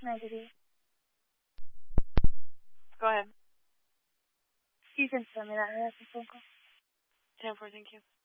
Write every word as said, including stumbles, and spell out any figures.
ninety-eight. Go ahead. You can send me that. That's a phone call. ten four, thank you.